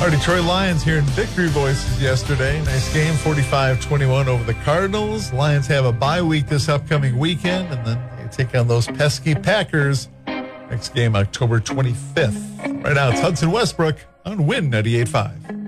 Our Detroit Lions here in victory voices yesterday. Nice game, 45-21 over the Cardinals. Lions have a bye week this upcoming weekend, and then they take on those pesky Packers. Next game, October 25th. Right now, it's Hudson Westbrook on Win 98.5.